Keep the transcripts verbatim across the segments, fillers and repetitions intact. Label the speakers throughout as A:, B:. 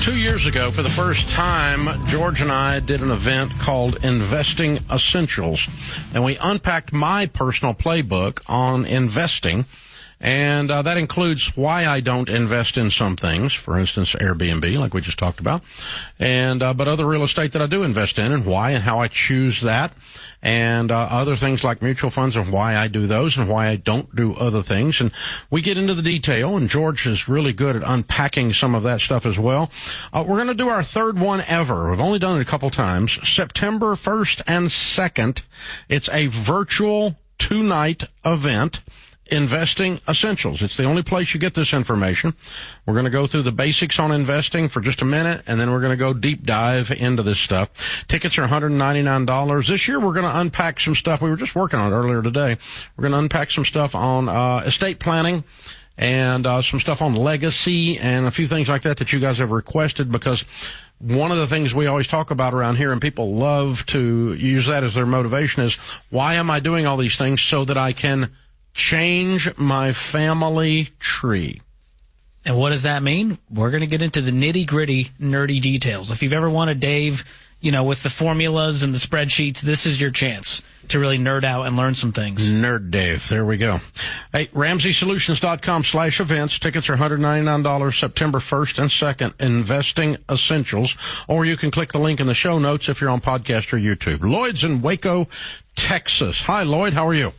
A: Two years ago, for the first time, George and I did an event called Investing Essentials, and we unpacked my personal playbook on investing, and uh, that includes why I don't invest in some things, for instance, Airbnb, like we just talked about, and uh, but other real estate that I do invest in, and why and how I choose that, and uh, other things like mutual funds and why I do those and why I don't do other things. And we get into the detail, and George is really good at unpacking some of that stuff as well. Uh, we're going to do our third one ever. We've only done it a couple times. September first and second. It's a virtual two-night event. Investing Essentials. It's the only place you get this information. We're going to go through the basics on investing for just a minute, and then we're going to go deep dive into this stuff. Tickets are one hundred ninety-nine dollars. This year we're going to unpack some stuff. We were just working on it earlier today. We're going to unpack some stuff on uh estate planning and uh some stuff on legacy and a few things like that that you guys have requested, because one of the things we always talk about around here, and people love to use that as their motivation, is why am I doing all these things? So that I can change my family tree.
B: And what does that mean? We're going to get into the nitty-gritty, nerdy details. If you've ever wanted Dave, you know, with the formulas and the spreadsheets, this is your chance to really nerd out and learn some things.
A: Nerd Dave. There we go. Hey, Ramsey Solutions dot com slash events. Tickets are one hundred ninety-nine dollars September first and second. Investing Essentials. Or you can click the link in the show notes if you're on podcast or YouTube. Lloyd's in Waco, Texas. Hi, Lloyd. How are you?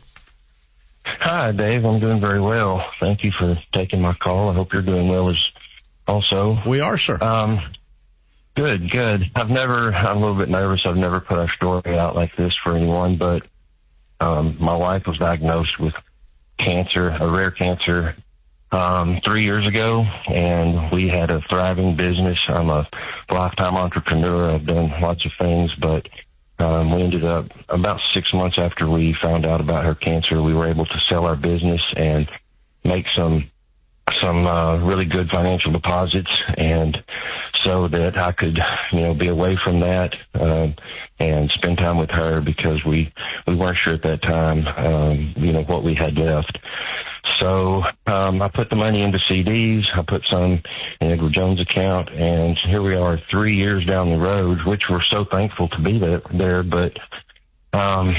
C: Hi, Dave. I'm doing very well. Thank you for taking my call. I hope you're doing well as also.
A: We are, sir.
C: Um, good, good. I've never, I'm a little bit nervous. I've never put our story out like this for anyone, but um, my wife was diagnosed with cancer, a rare cancer, um, three years ago, and we had a thriving business. I'm a lifetime entrepreneur. I've done lots of things, but Um, we ended up about six months after we found out about her cancer, we were able to sell our business and make some, some, uh, really good financial deposits, and so that I could, you know, be away from that, um, and spend time with her, because we, we weren't sure at that time, um, you know, what we had left. So, um, I put the money into C Ds. I put some in Edward Jones' account, and here we are three years down the road, which we're so thankful to be there, there but, um,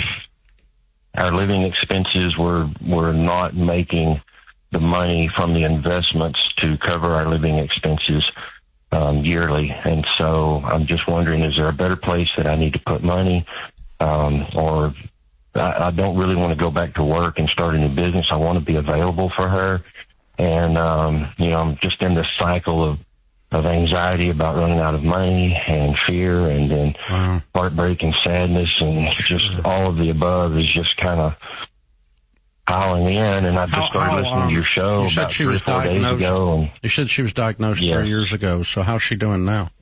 C: our living expenses were, were not making the money from the investments to cover our living expenses, um, yearly. And so I'm just wondering, is there a better place that I need to put money, um, or I, I don't really want to go back to work and start a new business. I want to be available for her. And, um, you know, I'm just in this cycle of, of anxiety about running out of money and fear, and then wow. heartbreak and sadness, and just all of the above is just kind of piling in. And I just
A: how,
C: started
A: how,
C: listening
A: um,
C: to your show
A: you
C: about three or four days ago. And,
A: you said she was diagnosed
C: yes.
A: three years ago. So how's she doing now?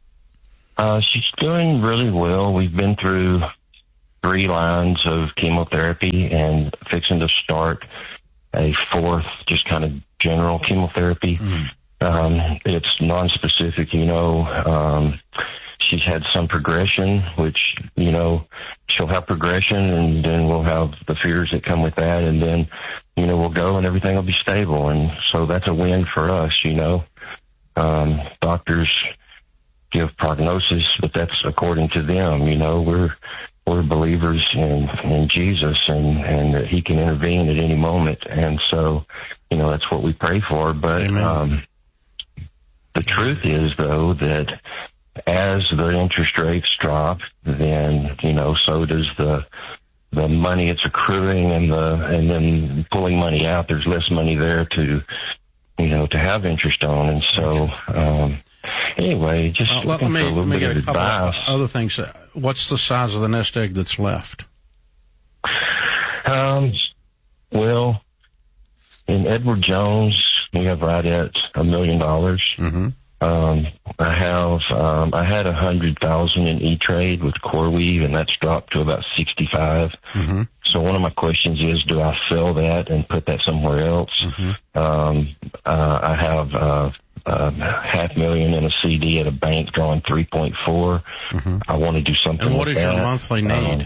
C: Uh, she's doing really well. We've been through three lines of chemotherapy and fixing to start a fourth, just kind of general chemotherapy. Mm. Um, it's non-specific, you know. Um, she's had some progression, which, you know, she'll have progression, and then we'll have the fears that come with that, and then, you know, we'll go and everything will be stable. And so that's a win for us, you know. Um, doctors give prognosis, but that's according to them, you know. We're We're believers in, in Jesus, and, and that he can intervene at any moment. And so, you know, that's what we pray for. But um, the truth is, though, that as the interest rates drop, then, you know, so does the the money it's accruing, and the and then pulling money out. There's less money there to, you know, to have interest on. And so, um, anyway, just
A: uh, let, let me,
C: for a little
A: let me
C: bit
A: get
C: of
A: a couple
C: advice.
A: of other things. What's the size of the nest egg that's left?
C: Um, well, in Edward Jones, we have right at a million dollars.
A: Mm-hmm.
C: Um, I have, um, I had a hundred thousand in E-Trade with CoreWeave, and that's dropped to about sixty-five. Mm-hmm. So one of my questions is, do I sell that and put that somewhere else? Mm-hmm. Um, uh, I have, uh, Uh, half million in a C D at a bank drawing three point four. Mm-hmm. I want to do something
A: And what
C: with
A: is
C: that.
A: your monthly need?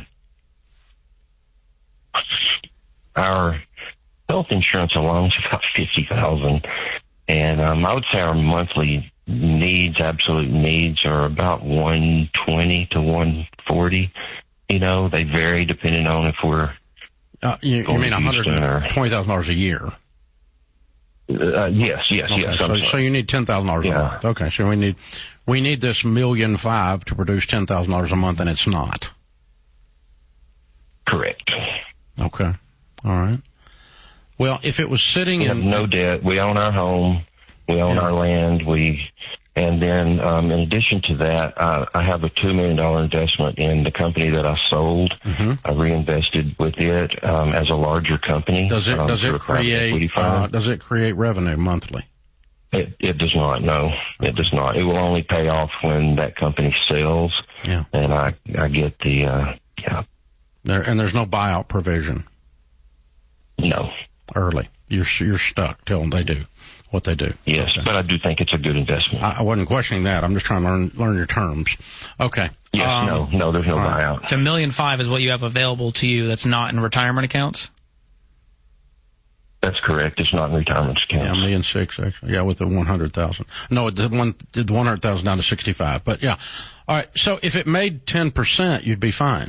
C: Um, our health insurance alone is about fifty thousand, and um, I would say our monthly need needs, absolute needs, are about one twenty to one forty. You know, they vary depending on if we're.
A: Uh, you, you mean one hundred twenty thousand dollars a year?
C: Uh, yes, yes,
A: okay,
C: yes.
A: So, so you need ten thousand dollars
C: yeah.
A: a month. Okay, so we need we need this million five to produce ten thousand dollars a month, and it's not.
C: Correct.
A: Okay, all right. Well, if it was sitting
C: we
A: in
C: have no debt, we own our home, we own
A: yeah.
C: our land, we, and then um, in addition to that, uh, I have a two million dollar investment in the company that I sold. Mm-hmm. I reinvested with it um, as a larger company.
A: Does it
C: um,
A: does it create uh, does it create revenue monthly?
C: It, it does not. No, it does not. It will only pay off when that company sells.
A: Yeah,
C: and I I get the uh, yeah.
A: There and there's no buyout provision.
C: No.
A: Early, you're you're stuck till they do what they do.
C: Yes,
A: okay.
C: But I do think it's a good investment.
A: I, I wasn't questioning that. I'm just trying to learn learn your terms. Okay.
C: Yes. Um, no. No. There's no
A: right.
C: buyout.
B: So a million five is what you have available to you. That's not in retirement accounts.
C: That's correct. It's not in retirement accounts.
A: Yeah, a million six actually. Yeah, with the one hundred thousand. No, the one did the one hundred thousand down to sixty five. But yeah, all right. So if it made ten percent, you'd be fine.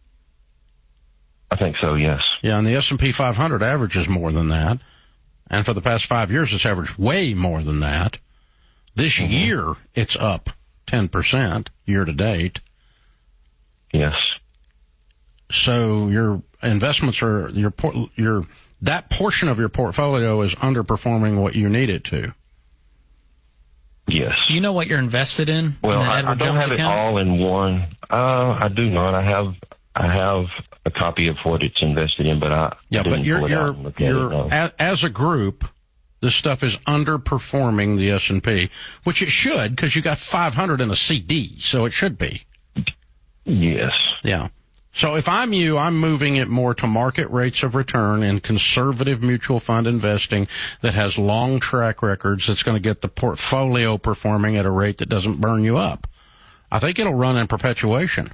C: I think so, yes.
A: Yeah, and the S and P five hundred averages more than that. And for the past five years, it's averaged way more than that. This mm-hmm. year, it's up ten percent year to date.
C: Yes.
A: So your investments are, your your that portion of your portfolio is underperforming what you need it to.
C: Yes.
B: Do you know what you're invested in?
C: Well,
B: in
C: I, I don't
B: Jones
C: have
B: account?
C: it all in one. Uh, I do not. I have I have a copy of what it's invested in, but I
A: yeah,
C: didn't
A: but you're
C: pull it
A: you're,
C: out and look at
A: you're
C: it, no.
A: as, as a group, this stuff is underperforming the S and P, which it should because you got five hundred in a C D, so it should be.
C: Yes.
A: Yeah. So if I'm you, I'm moving it more to market rates of return and conservative mutual fund investing that has long track records that's going to get the portfolio performing at a rate that doesn't burn you up. I think it'll run in perpetuation.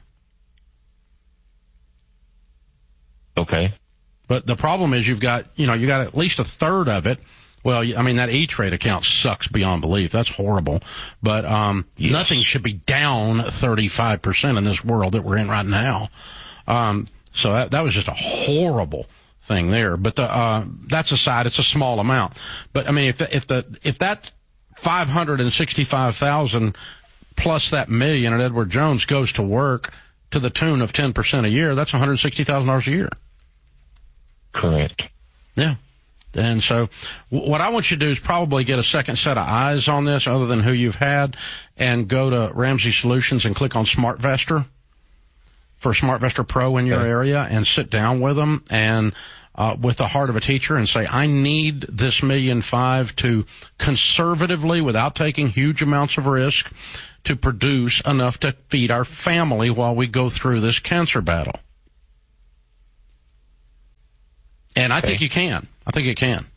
C: Okay.
A: But the problem is you've got, you know, you got at least a third of it. Well, I mean, that E-Trade account sucks beyond belief. That's horrible. But um yes. Nothing should be down thirty-five percent in this world that we're in right now. Um So that, that was just a horrible thing there. But the uh that's aside, it's a small amount. But, I mean, if the, if the if that five hundred sixty-five thousand plus that million at Edward Jones goes to work to the tune of ten percent a year, that's one hundred sixty thousand dollars a year.
C: Correct.
A: Yeah. And so what I want you to do is probably get a second set of eyes on this other than who you've had and go to Ramsey Solutions and click on SmartVestor for SmartVestor Pro in your okay. area and sit down with them and uh, with the heart of a teacher and say, I need this million five to conservatively, without taking huge amounts of risk, to produce enough to feed our family while we go through this cancer battle. And I okay. think you can. I think it can.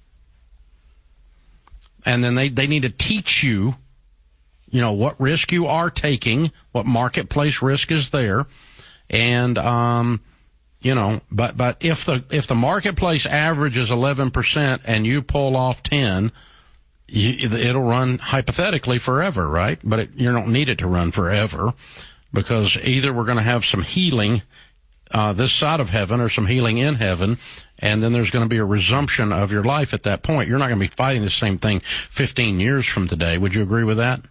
A: And then they, they need to teach you, you know, what risk you are taking, what marketplace risk is there. And, um, you know, but, but if the, if the marketplace average is eleven percent and you pull off ten, you, it'll run hypothetically forever, right? But it, you don't need it to run forever because either we're going to have some healing Uh, this side of heaven or some healing in heaven, and then there's going to be a resumption of your life at that point. You're not going to be fighting the same thing fifteen years from today. Would you agree with that?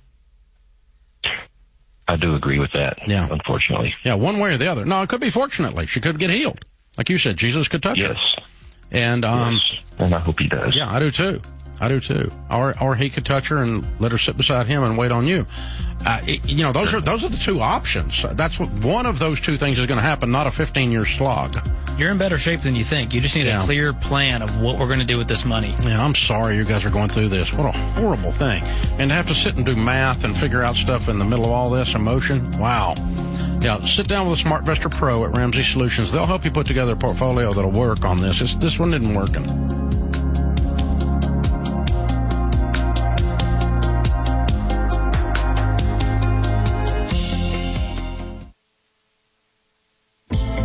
C: I do agree with that,
A: yeah.
C: unfortunately.
A: Yeah, one way or the other. No, it could be fortunately. She could get healed. Like you said, Jesus could touch
C: yes.
A: her. And, um,
C: yes, and I hope he does.
A: Yeah, I do too. I do too. Or, or he could touch her and let her sit beside him and wait on you. Uh, it, you know, those are, those are the two options. That's what, one of those two things is going to happen, not a fifteen year slog.
B: You're in better shape than you think. You just need yeah. a clear plan of what we're going to do with this money.
A: Yeah, I'm sorry you guys are going through this. What a horrible thing. And to have to sit and do math and figure out stuff in the middle of all this emotion. Wow. Yeah, sit down with a SmartVestor Pro at Ramsey Solutions. They'll help you put together a portfolio that'll work on this. It's, this one isn't working.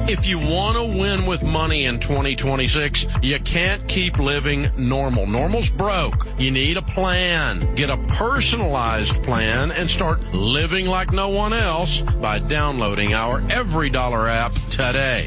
A: If you want to win with money in twenty twenty-six, you can't keep living normal. Normal's broke. You need a plan. Get a personalized plan and start living like no one else by downloading our Every Dollar app today.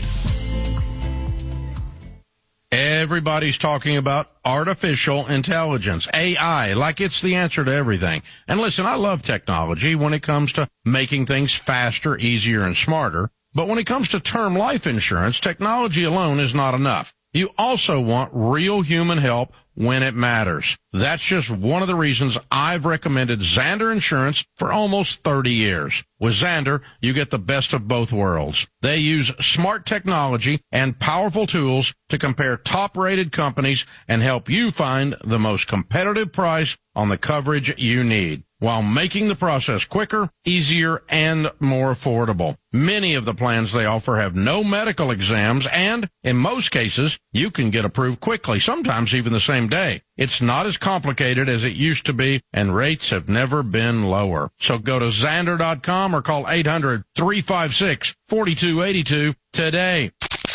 A: Everybody's talking about artificial intelligence, A I, like it's the answer to everything. And listen, I love technology when it comes to making things faster, easier, and smarter. But when it comes to term life insurance, technology alone is not enough. You also want real human help when it matters. That's just one of the reasons I've recommended Zander Insurance for almost thirty years. With Zander, you get the best of both worlds. They use smart technology and powerful tools to compare top-rated companies and help you find the most competitive price on the coverage you need, while making the process quicker, easier, and more affordable. Many of the plans they offer have no medical exams, and in most cases, you can get approved quickly, sometimes even the same day. It's not as complicated as it used to be, and rates have never been lower. So go to Zander dot com or call eight hundred, three five six, four two eight two today.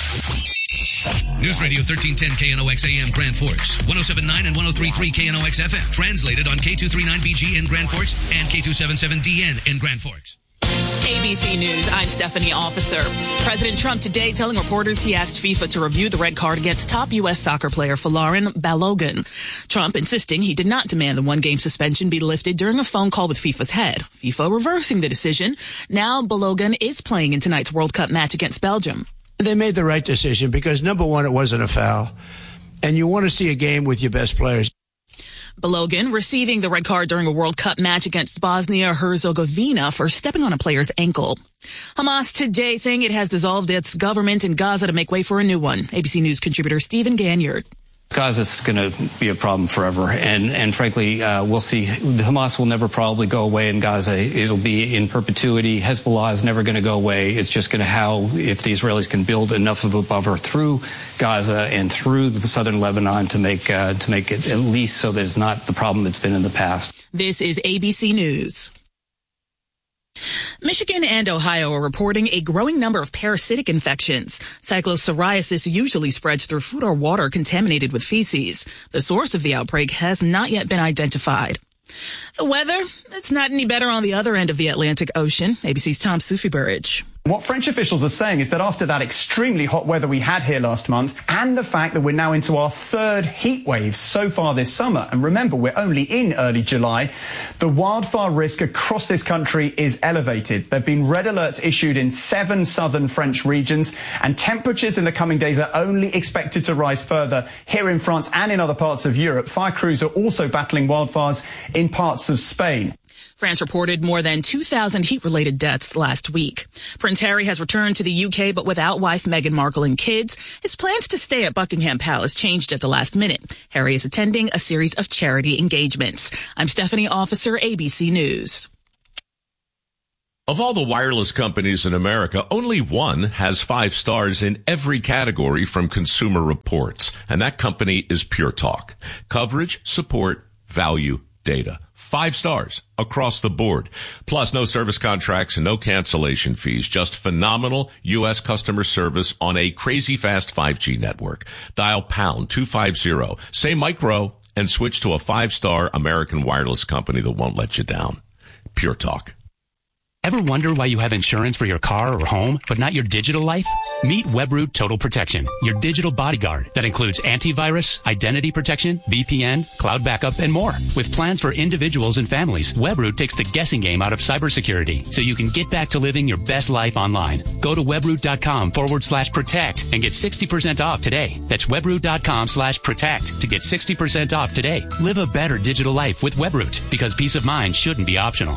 D: News Radio thirteen ten K N O X A M Grand Forks, one oh seven point nine and one oh three point three K N O X F M. Translated on K two thirty-nine B G in Grand Forks and K two seventy-seven D N in Grand Forks.
E: A B C News, I'm Stephanie Officer. President Trump today telling reporters he asked FIFA to review the red card against top U S soccer player Folarin Balogun. Trump insisting he did not demand the one-game suspension be lifted during a phone call with FIFA's head. FIFA reversing the decision. Now Balogun is playing in tonight's World Cup match against Belgium.
F: They made the right decision because, number one, it wasn't a foul. And you want to see a game with your best players.
E: Balogun receiving the red card during a World Cup match against Bosnia-Herzegovina for stepping on a player's ankle. Hamas today saying it has dissolved its government in Gaza to make way for a new one. A B C News contributor Stephen Ganyard.
G: Gaza's going to be a problem forever. And, and frankly, uh, we'll see. The Hamas will never probably go away in Gaza. It'll be in perpetuity. Hezbollah is never going to go away. It's just going to how, if the Israelis can build enough of a buffer through Gaza and through the southern Lebanon to make, uh, to make it at least so that it's not the problem it's been in the past.
E: This is A B C News. Michigan and Ohio are reporting a growing number of parasitic infections. Cyclopsoriasis usually spreads through food or water contaminated with feces. The source of the outbreak has not yet been identified. The weather, it's not any better on the other end of the Atlantic Ocean. A B C's Tom Sufi-Burridge.
H: What French officials are saying is that after that extremely hot weather we had here last month, and the fact that we're now into our third heat wave so far this summer, and remember, we're only in early July, the wildfire risk across this country is elevated. There have been red alerts issued in seven southern French regions, and temperatures in the coming days are only expected to rise further here in France and in other parts of Europe. Fire crews are also battling wildfires in parts of Spain.
E: France reported more than two thousand heat-related deaths last week. Prince Harry has returned to the U K, but without wife Meghan Markle and kids. His plans to stay at Buckingham Palace changed at the last minute. Harry is attending a series of charity engagements. I'm Stephanie Officer, A B C News.
I: Of all the wireless companies in America, only one has five stars in every category from Consumer Reports, and that company is Pure Talk. Coverage, support, value, data. Five stars across the board. Plus no service contracts and no cancellation fees. Just phenomenal U S customer service on a crazy fast five G network. Dial pound two fifty. Say micro and switch to a five-star American wireless company that won't let you down. Pure Talk.
J: Ever wonder why you have insurance for your car or home, but not your digital life? Meet Webroot Total Protection, your digital bodyguard that includes antivirus, identity protection, V P N, cloud backup, and more. With plans for individuals and families, Webroot takes the guessing game out of cybersecurity so you can get back to living your best life online. Go to webroot.com forward slash protect and get sixty percent off today. That's webroot.com slash protect to get sixty percent off today. Live a better digital life with Webroot because peace of mind shouldn't be optional.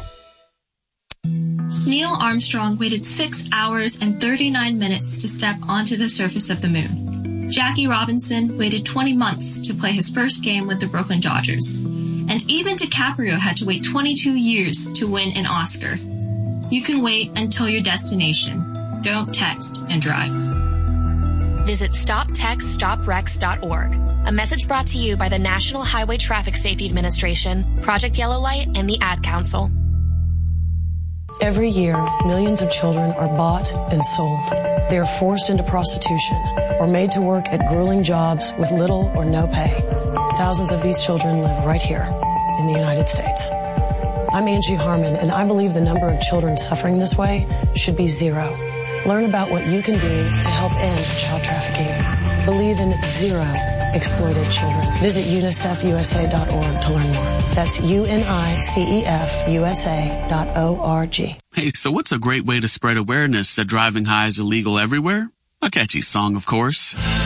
K: Neil Armstrong waited six hours and thirty-nine minutes to step onto the surface of the moon. Jackie Robinson waited twenty months to play his first game with the Brooklyn Dodgers. And even DiCaprio had to wait twenty-two years to win an Oscar. You can wait until your destination. Don't text and drive.
L: Visit stop text stop wrecks dot org. A message brought to you by the National Highway Traffic Safety Administration, Project Yellow Light, and the Ad Council.
M: Every year, millions of children are bought and sold. They are forced into prostitution or made to work at grueling jobs with little or no pay. Thousands of these children live right here in the United States. I'm Angie Harmon, and I believe the number of children suffering this way should be zero. Learn about what you can do to help end child trafficking. Believe in zero exploited children. Visit unicef u s a dot org to learn more. That's U N I C E F U S A dot O R G.
N: Hey, so what's a great way to spread awareness that driving high is illegal everywhere? A catchy song, of course.